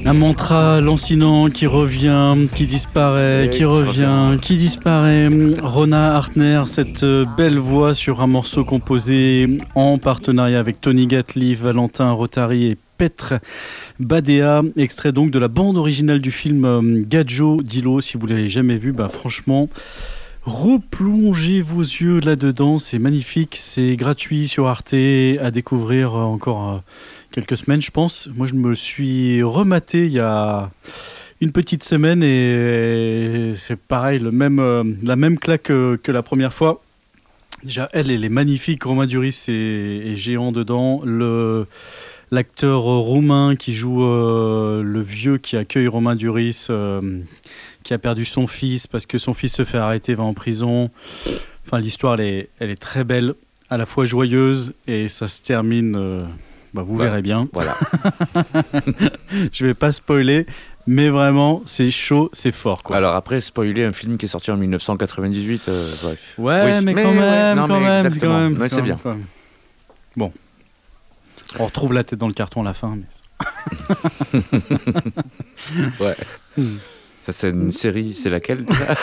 Un mantra lancinant qui revient, qui disparaît, qui revient, qui disparaît. Rona Hartner, cette belle voix sur un morceau composé en partenariat avec Tony Gatliff, Valentin Rotary et Petr Badea, extrait donc de la bande originale du film Gadjo Dilo. Si vous ne l'avez jamais vu, franchement, replongez vos yeux là-dedans, c'est magnifique, c'est gratuit sur Arte, à découvrir encore quelques semaines je pense. Moi je me suis rematé il y a une petite semaine et c'est pareil, la même claque que la première fois. Déjà elle est magnifique, Romain Duris est géant dedans, l'acteur roumain qui joue le vieux qui accueille Romain Duris, qui a perdu son fils parce que son fils se fait arrêter, va en prison. Enfin, l'histoire, elle est très belle, à la fois joyeuse, et ça se termine, vous verrez bien. Voilà. Je vais pas spoiler, mais vraiment, c'est chaud, c'est fort, quoi. Alors après, spoiler un film qui est sorti en 1998, bref. Ouais, oui. mais quand même. Ouais, c'est bien. Bon. On retrouve la tête dans le carton à la fin. Mais... ouais. Ça, c'est une série, c'est laquelle?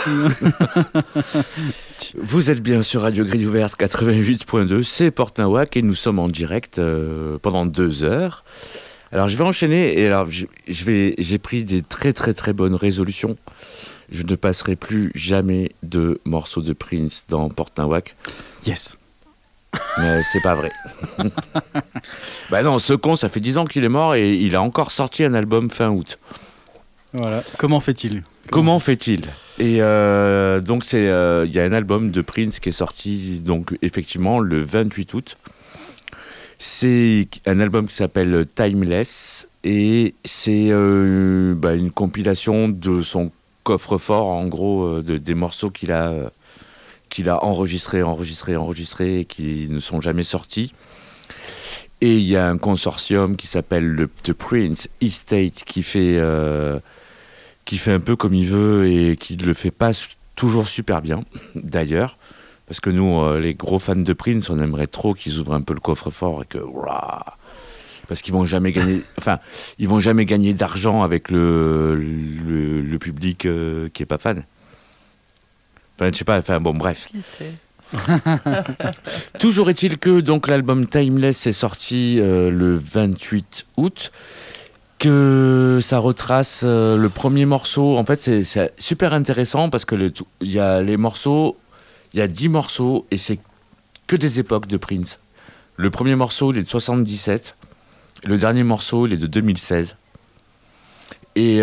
Vous êtes bien sur Radio Grille Ouverte 88.2, c'est Port-Nawak et nous sommes en direct pendant 2 heures. Alors je vais enchaîner et alors j'ai pris des très très très bonnes résolutions. Je ne passerai plus jamais de morceaux de Prince dans Port-Nawak. Yes. Mais c'est pas vrai. Non, ce con, ça fait 10 ans qu'il est mort et il a encore sorti un album fin août. Voilà. Comment fait-il ? Et donc il y a un album de Prince qui est sorti donc effectivement le 28 août. C'est un album qui s'appelle Timeless et c'est une compilation de son coffre-fort, en gros, des morceaux qu'il a enregistrés et qui ne sont jamais sortis. Et il y a un consortium qui s'appelle le The Prince Estate qui fait un peu comme il veut et qui ne le fait pas toujours super bien, d'ailleurs. Parce que nous, les gros fans de Prince, on aimerait trop qu'ils ouvrent un peu le coffre-fort et que... Parce qu'ils vont jamais gagner d'argent avec le public qui est pas fan. Enfin, je sais pas, bref. Qui sait? Toujours est-il que donc l'album Timeless est sorti le 28 août, que ça retrace le premier morceau. En fait, c'est super intéressant parce que il y a 10 morceaux et c'est que des époques de Prince. Le premier morceau, il est de 77. Le dernier morceau, il est de 2016. Et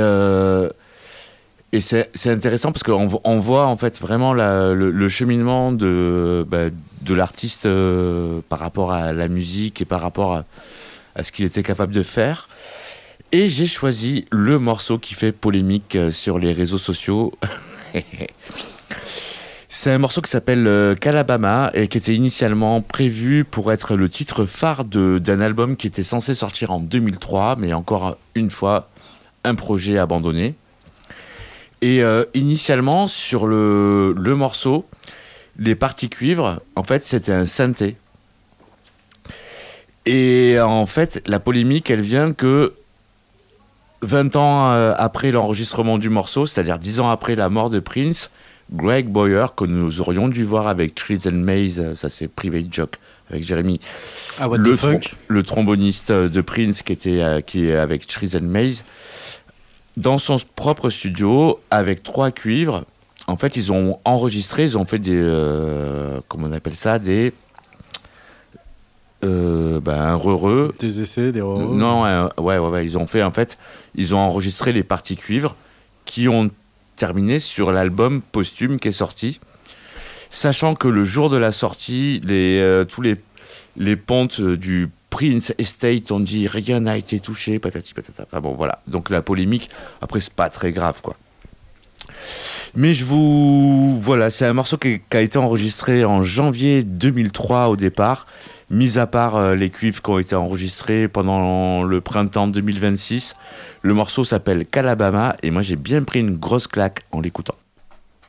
c'est intéressant parce qu'on voit en fait vraiment le cheminement de l'artiste par rapport à la musique et par rapport à ce qu'il était capable de faire. Et j'ai choisi le morceau qui fait polémique sur les réseaux sociaux. C'est un morceau qui s'appelle Calabama et qui était initialement prévu pour être le titre phare d'un album qui était censé sortir en 2003, mais encore une fois, un projet abandonné. Et initialement, sur le morceau, les parties cuivres, en fait, c'était un synthé. Et en fait, la polémique, elle vient que 20 ans après l'enregistrement du morceau, c'est-à-dire 10 ans après la mort de Prince, Greg Boyer, que nous aurions dû voir avec Trees and Maze, ça c'est Private Joke, avec Jérémy, le tromboniste de Prince qui est avec Trees and Maze, dans son propre studio, avec 3 cuivres. En fait, ils ont enregistré, ils ont fait des... comment on appelle ça ? Un re-re. Des essais, des re-re. Non, ouais. Ils ont enregistré les parties cuivres qui ont terminé sur l'album posthume qui est sorti. Sachant que le jour de la sortie, tous les pontes du Prince Estate ont dit rien n'a été touché, patati patata. Enfin bon, voilà. Donc la polémique, après, c'est pas très grave, quoi. Mais voilà, c'est un morceau qui a été enregistré en janvier 2003 au départ, mis à part les cuivres qui ont été enregistrés pendant le printemps 2026. Le morceau s'appelle Calabama et moi j'ai bien pris une grosse claque en l'écoutant.